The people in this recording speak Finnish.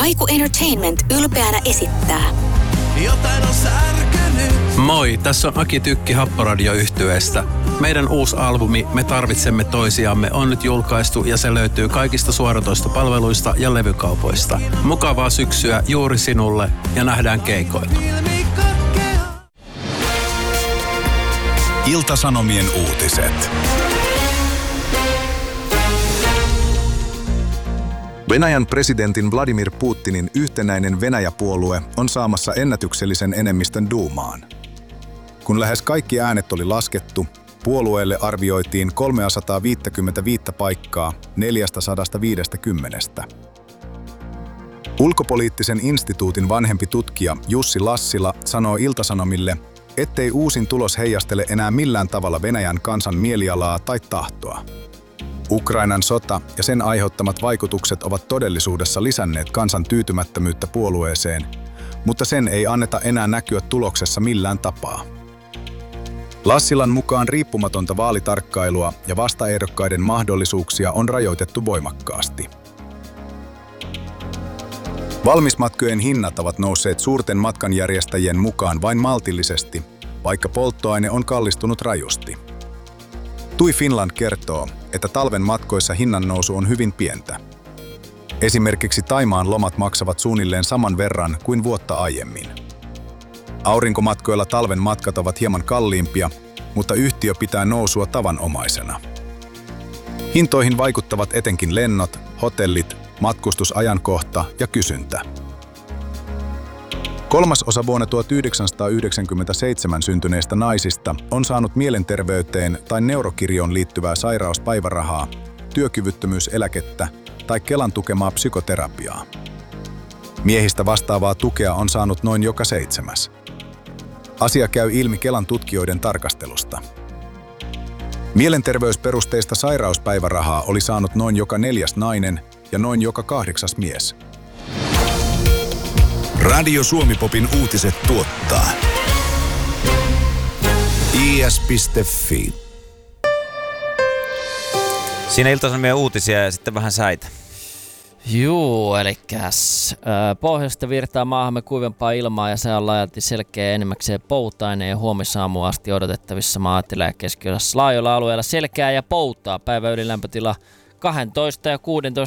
Aiku Entertainment ylpeänä esittää. Jotain on särkynyt. Moi, tässä on Aki Tykki Happoradio-yhtyeestä. Meidän uusi albumi Me tarvitsemme toisiamme on nyt julkaistu ja se löytyy kaikista suoratoistopalveluista ja levykaupoista. Mukavaa syksyä juuri sinulle ja nähdään keikoilla. Ilta-Sanomien uutiset. Venäjän presidentin Vladimir Putinin yhtenäinen Venäjä-puolue on saamassa ennätyksellisen enemmistön duumaan. Kun lähes kaikki äänet oli laskettu, puolueelle arvioitiin 355 paikkaa 450. Ulkopoliittisen instituutin vanhempi tutkija Jussi Lassila sanoo Ilta-Sanomille, ettei uusin tulos heijastele enää millään tavalla Venäjän kansan mielialaa tai tahtoa. Ukrainan sota ja sen aiheuttamat vaikutukset ovat todellisuudessa lisänneet kansan tyytymättömyyttä puolueeseen, mutta sen ei anneta enää näkyä tuloksessa millään tapaa. Lassilan mukaan riippumatonta vaalitarkkailua ja vastaehdokkaiden mahdollisuuksia on rajoitettu voimakkaasti. Valmismatkojen hinnat ovat nousseet suurten matkanjärjestäjien mukaan vain maltillisesti, vaikka polttoaine on kallistunut rajusti. TUI Finland kertoo, että talven matkoissa hinnan nousu on hyvin pientä. Esimerkiksi Thaimaan lomat maksavat suunnilleen saman verran kuin vuotta aiemmin. Aurinkomatkoilla talven matkat ovat hieman kalliimpia, mutta yhtiö pitää nousua tavanomaisena. Hintoihin vaikuttavat etenkin lennot, hotellit, matkustusajankohta ja kysyntä. 1/3 vuonna 1997 syntyneistä naisista on saanut mielenterveyteen tai neurokirjoon liittyvää sairauspäivärahaa, työkyvyttömyyseläkettä tai Kelan tukemaa psykoterapiaa. Miehistä vastaavaa tukea on saanut noin joka 7. Asia käy ilmi Kelan tutkijoiden tarkastelusta. Mielenterveysperusteista sairauspäivärahaa oli saanut noin joka 4. nainen ja noin joka 8. mies. Radio Suomi-popin uutiset tuottaa is.fi. Siinä Ilta-Sanomien uutisia ja sitten vähän säitä. Juu, elikkäs pohjoista virtaa maahamme kuivempaa ilmaa ja se on laajalti selkeä enimmäkseen poutainen ja huomisaamuun asti odotettavissa Maa-Etelä- ja Keski-Osassa laajoilla alueilla selkeää ja poutaa. Päivän ylilämpötila 12 ja 16